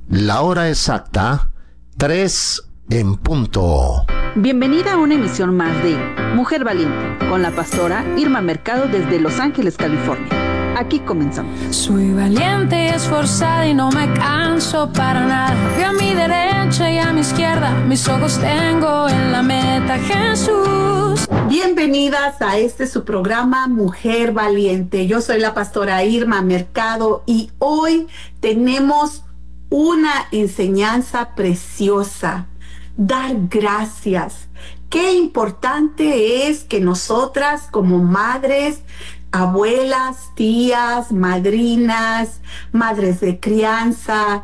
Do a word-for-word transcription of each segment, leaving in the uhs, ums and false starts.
La hora exacta, tres en punto. Bienvenida a una emisión más de Mujer Valiente, con la pastora Irma Mercado desde Los Ángeles, California. Aquí comenzamos. Soy valiente y esforzada y no me canso para nada. Veo a mi derecha y a mi izquierda, mis ojos tengo en la meta, Jesús. Bienvenidas a este su programa Mujer Valiente. Yo soy la pastora Irma Mercado y hoy tenemos una enseñanza preciosa. Dar gracias. Qué importante es que nosotras como madres, abuelas, tías, madrinas, madres de crianza,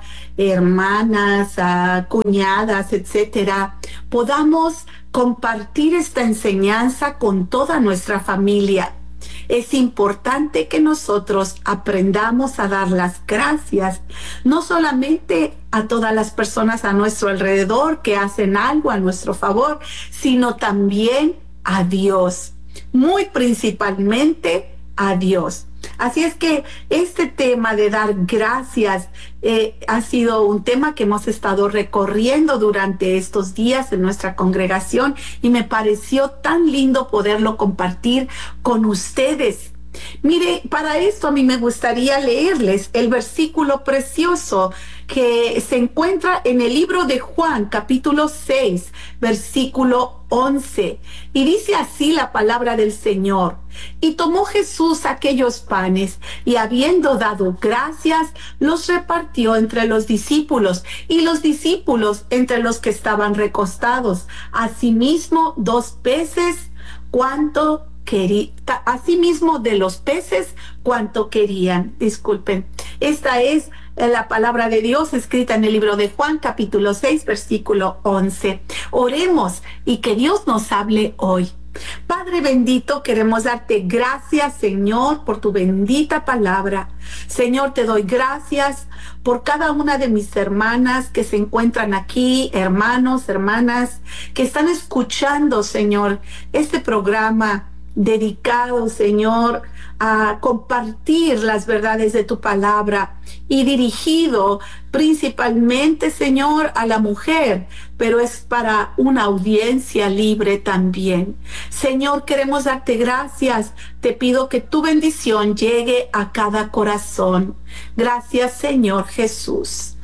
hermanas, uh, cuñadas, etcétera, podamos compartir esta enseñanza con toda nuestra familia. Es importante que nosotros aprendamos a dar las gracias, no solamente a todas las personas a nuestro alrededor que hacen algo a nuestro favor, sino también a Dios, muy principalmente a Dios. Así es que este tema de dar gracias eh, ha sido un tema que hemos estado recorriendo durante estos días en nuestra congregación y me pareció tan lindo poderlo compartir con ustedes. Mire, para esto a mí me gustaría leerles el versículo precioso que se encuentra en el libro de Juan, capítulo seis, versículo once. Y dice así la palabra del Señor. Y tomó Jesús aquellos panes, y habiendo dado gracias, los repartió entre los discípulos, y los discípulos entre los que estaban recostados. Asimismo, dos peces, cuanto quería, asimismo de los peces, cuanto querían. Disculpen. Esta es la palabra de Dios escrita en el libro de Juan, capítulo seis, versículo once. Oremos y que Dios nos hable hoy. Padre bendito, queremos darte gracias, Señor, por tu bendita palabra. Señor, te doy gracias por cada una de mis hermanas que se encuentran aquí, hermanos, hermanas, que están escuchando, Señor, este programa dedicado, Señor, a compartir las verdades de tu palabra y dirigido principalmente, Señor, a la mujer, pero es para una audiencia libre también. Señor, queremos darte gracias. Te pido que tu bendición llegue a cada corazón. Gracias, Señor Jesús.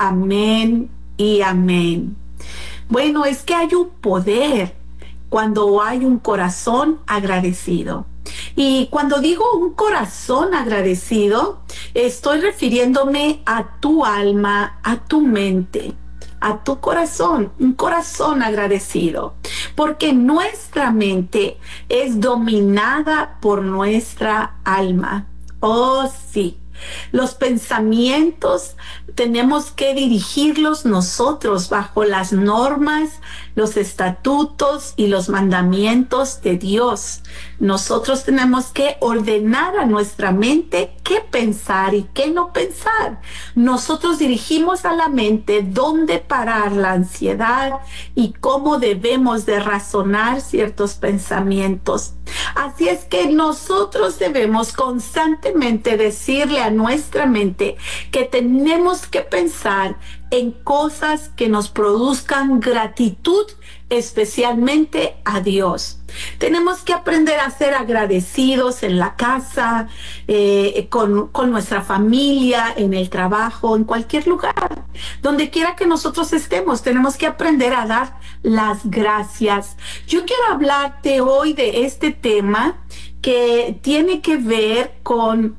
Amén y amén. Bueno, es que hay un poder cuando hay un corazón agradecido. Y cuando digo un corazón agradecido, estoy refiriéndome a tu alma, a tu mente, a tu corazón, un corazón agradecido. Porque nuestra mente es dominada por nuestra alma. Oh, sí. Los pensamientos tenemos que dirigirlos nosotros bajo las normas, los estatutos y los mandamientos de Dios. Nosotros tenemos que ordenar a nuestra mente qué pensar y qué no pensar. Nosotros dirigimos a la mente dónde parar la ansiedad y cómo debemos de razonar ciertos pensamientos. Así es que nosotros debemos constantemente decirle a nuestra mente que tenemos que pensar en cosas que nos produzcan gratitud, especialmente a Dios. Tenemos que aprender a ser agradecidos en la casa, eh, con, con nuestra familia, en el trabajo, en cualquier lugar. Donde quiera que nosotros estemos, tenemos que aprender a dar las gracias. Yo quiero hablarte hoy de este tema que tiene que ver con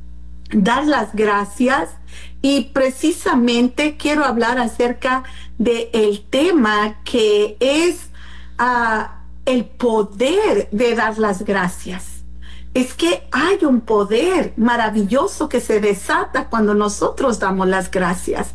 dar las gracias. Y precisamente quiero hablar acerca del tema que es uh, el poder de dar las gracias. Es que hay un poder maravilloso que se desata cuando nosotros damos las gracias.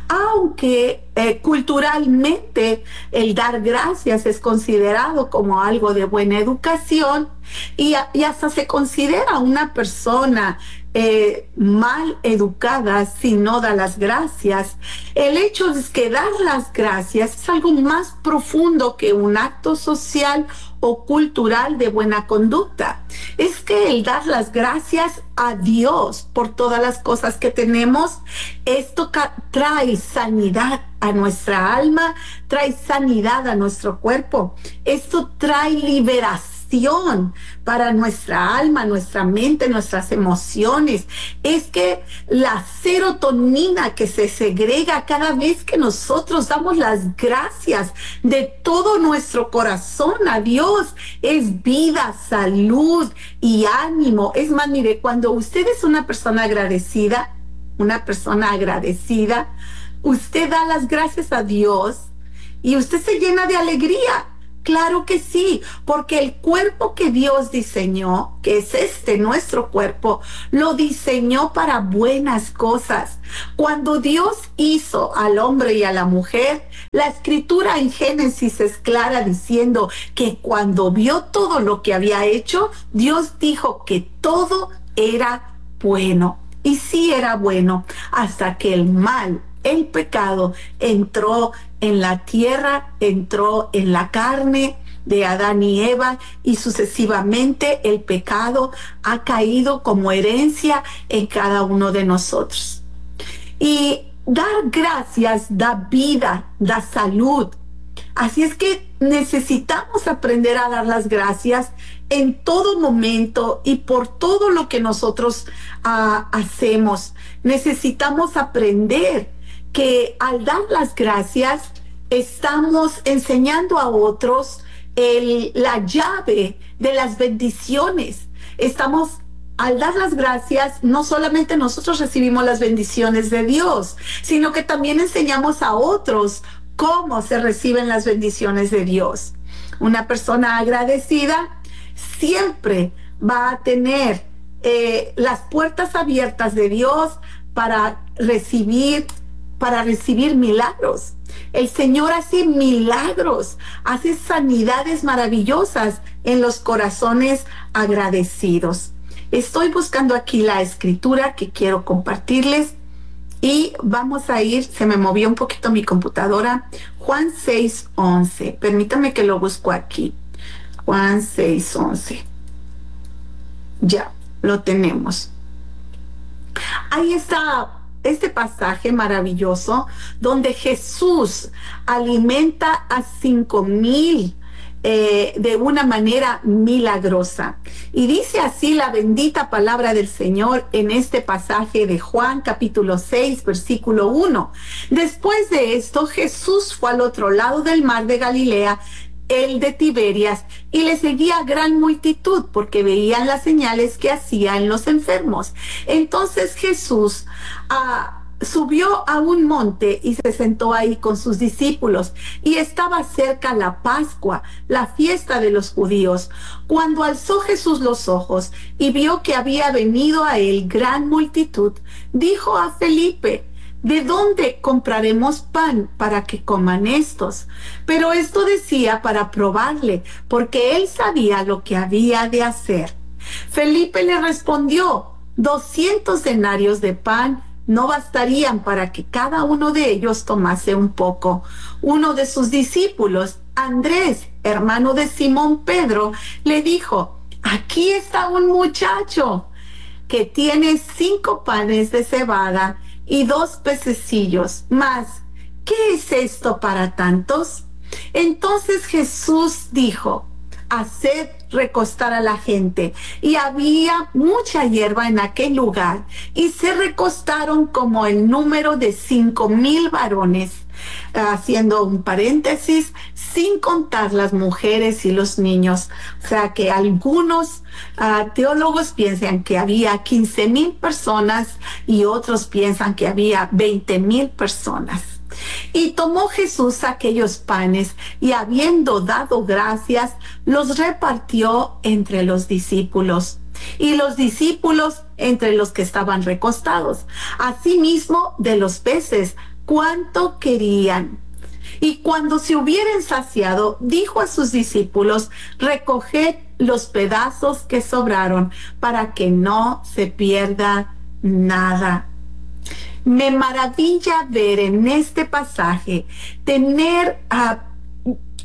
Aunque eh, culturalmente el dar gracias es considerado como algo de buena educación y, y hasta se considera una persona eh, mal educada si no da las gracias. El hecho es que dar las gracias es algo más profundo que un acto social o cultural de buena conducta. Es que el dar las gracias a Dios por todas las cosas que tenemos, esto trae sanidad a nuestra alma, trae sanidad a nuestro cuerpo. Esto trae liberación para nuestra alma, nuestra mente, nuestras emociones. Es que la serotonina que se segrega cada vez que nosotros damos las gracias de todo nuestro corazón a Dios es vida, salud y ánimo. Es más, mire, cuando usted es una persona agradecida, una persona agradecida, usted da las gracias a Dios y usted se llena de alegría. Claro que sí, porque el cuerpo que Dios diseñó, que es este nuestro cuerpo, lo diseñó para buenas cosas. Cuando Dios hizo al hombre y a la mujer, la escritura en Génesis es clara diciendo que cuando vio todo lo que había hecho, Dios dijo que todo era bueno. Y sí era bueno, hasta que el mal, el pecado entró en la tierra, entró en la carne de Adán y Eva, y sucesivamente el pecado ha caído como herencia en cada uno de nosotros. Y dar gracias da vida, da salud. Así es que necesitamos aprender a dar las gracias en todo momento y por todo lo que nosotros uh, hacemos. Necesitamos aprender que al dar las gracias estamos enseñando a otros el, la llave de las bendiciones. Estamos, al dar las gracias, no solamente nosotros recibimos las bendiciones de Dios, sino que también enseñamos a otros cómo se reciben las bendiciones de Dios. Una persona agradecida siempre va a tener eh, las puertas abiertas de Dios para recibir para recibir milagros. El Señor hace milagros, hace sanidades maravillosas en los corazones agradecidos. Estoy buscando aquí la escritura que quiero compartirles y vamos a ir, se me movió un poquito mi computadora, Juan seis once. Permítame que lo busco aquí. Juan seis once. Ya, lo tenemos. Ahí está este pasaje maravilloso donde Jesús alimenta a cinco mil eh, de una manera milagrosa. Y dice así la bendita palabra del Señor en este pasaje de Juan capítulo seis versículo uno. Después de esto, Jesús fue al otro lado del mar de Galilea, el de Tiberias, y le seguía gran multitud porque veían las señales que hacía en los enfermos. Entonces Jesús uh, subió a un monte y se sentó ahí con sus discípulos, y estaba cerca la Pascua, la fiesta de los judíos. Cuando alzó Jesús los ojos y vio que había venido a él gran multitud, dijo a Felipe: ¿de dónde compraremos pan para que coman estos? Pero esto decía para probarle, porque él sabía lo que había de hacer. Felipe le respondió: doscientos denarios de pan no bastarían para que cada uno de ellos tomase un poco. Uno de sus discípulos, Andrés, hermano de Simón Pedro, le dijo: aquí está un muchacho que tiene cinco panes de cebada y dos pececillos más. ¿Qué es esto para tantos? Entonces Jesús dijo: haced recostar a la gente. Y había mucha hierba en aquel lugar, y se recostaron como el número de cinco mil varones, haciendo un paréntesis, sin contar las mujeres y los niños. O sea que algunos uh, teólogos piensan que había quince mil personas y otros piensan que había veinte mil personas. Y tomó Jesús aquellos panes y, habiendo dado gracias, los repartió entre los discípulos, y los discípulos entre los que estaban recostados. Asimismo de los peces, cuánto querían. Y cuando se hubieran saciado, dijo a sus discípulos: recoged los pedazos que sobraron, para que no se pierda nada. Me maravilla ver en este pasaje tener uh,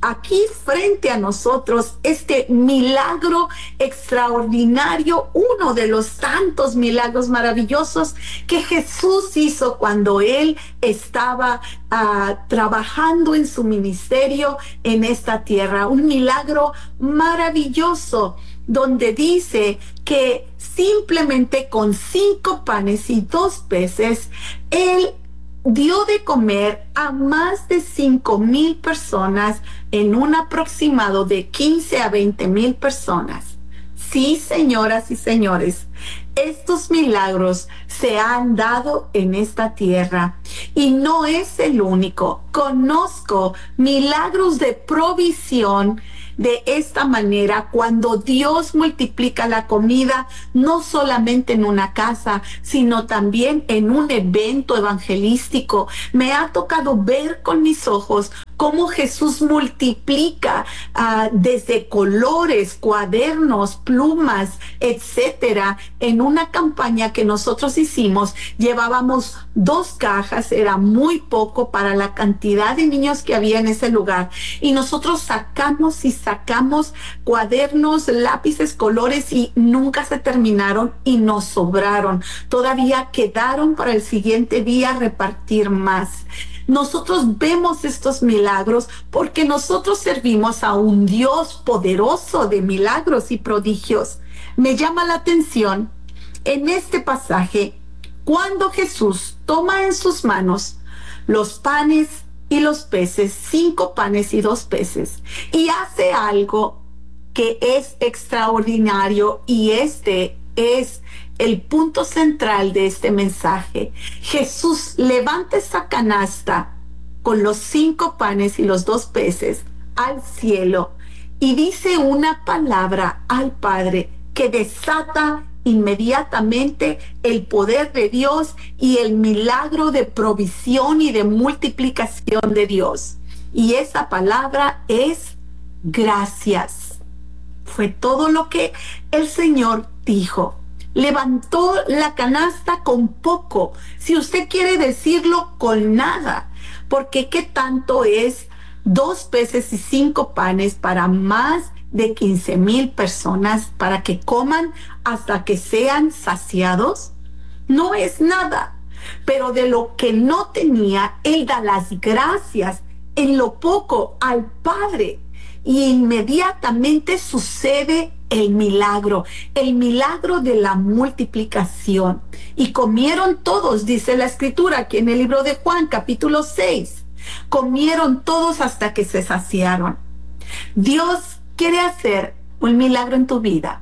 aquí frente a nosotros este milagro extraordinario, uno de los tantos milagros maravillosos que Jesús hizo cuando él estaba uh, trabajando en su ministerio en esta tierra. Un milagro maravilloso donde dice que simplemente con cinco panes y dos peces, él dio de comer a más de cinco mil personas en un aproximado de quince a veinte mil personas. Sí, señoras y señores, estos milagros se han dado en esta tierra y no es el único. Conozco milagros de provisión de esta manera cuando Dios multiplica la comida, no solamente en una casa, sino también en un evento evangelístico. Me ha tocado ver con mis ojos cómo Jesús multiplica uh, desde colores, cuadernos, plumas, etcétera. En una campaña que nosotros hicimos, llevábamos dos cajas, era muy poco para la cantidad de niños que había en ese lugar. Y nosotros sacamos y sacamos cuadernos, lápices, colores y nunca se terminaron y nos sobraron. Todavía quedaron para el siguiente día repartir más. Nosotros vemos estos milagros porque nosotros servimos a un Dios poderoso de milagros y prodigios. Me llama la atención en este pasaje cuando Jesús toma en sus manos los panes y los peces, cinco panes y dos peces, y hace algo que es extraordinario, y este es el punto central de este mensaje. Jesús levanta esa canasta con los cinco panes y los dos peces al cielo y dice una palabra al Padre que desata inmediatamente el poder de Dios y el milagro de provisión y de multiplicación de Dios. Y esa palabra es gracias. Fue todo lo que el Señor dijo. Levantó la canasta con poco, si usted quiere decirlo, con nada, porque qué tanto es dos peces y cinco panes para más de quince mil personas para que coman hasta que sean saciados. No es nada, pero de lo que no tenía, él da las gracias en lo poco al Padre y inmediatamente sucede el milagro, el milagro de la multiplicación. Y comieron todos, dice la escritura aquí en el libro de Juan, capítulo seis. Comieron todos hasta que se saciaron. Dios quiere hacer un milagro en tu vida.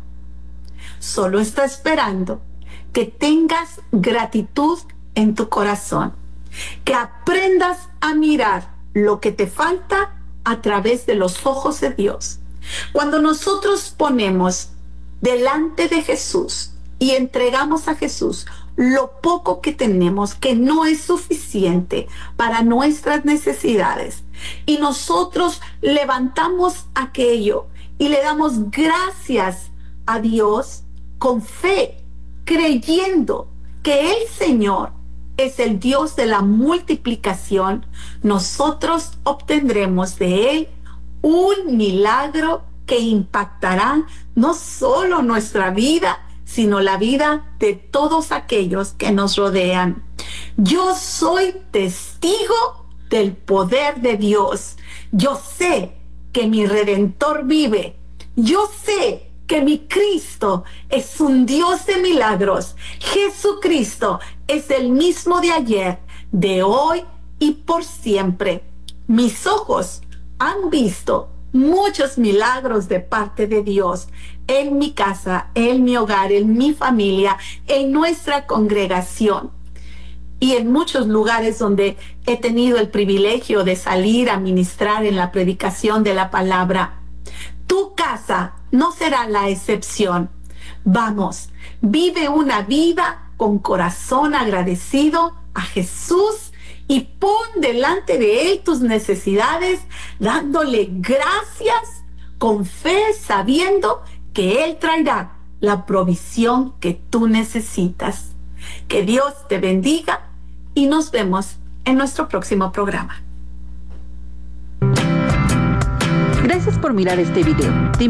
Solo está esperando que tengas gratitud en tu corazón, que aprendas a mirar lo que te falta a través de los ojos de Dios. Cuando nosotros ponemos delante de Jesús y entregamos a Jesús lo poco que tenemos, que no es suficiente para nuestras necesidades, y nosotros levantamos aquello y le damos gracias a Dios con fe, creyendo que el Señor es el Dios de la multiplicación, nosotros obtendremos de Él un milagro que impactará no solo nuestra vida, sino la vida de todos aquellos que nos rodean. Yo soy testigo del poder de Dios. Yo sé que mi Redentor vive. Yo sé que mi Cristo es un Dios de milagros. Jesucristo es el mismo de ayer, de hoy y por siempre. Mis ojos han visto muchos milagros de parte de Dios en mi casa, en mi hogar, en mi familia, en nuestra congregación y en muchos lugares donde he tenido el privilegio de salir a ministrar en la predicación de la palabra. Tu casa no será la excepción. Vamos, vive una vida con corazón agradecido a Jesús y pon delante de Él tus necesidades, dándole gracias con fe, sabiendo que Él traerá la provisión que tú necesitas. Que Dios te bendiga y nos vemos en nuestro próximo programa. Gracias por mirar este video. Te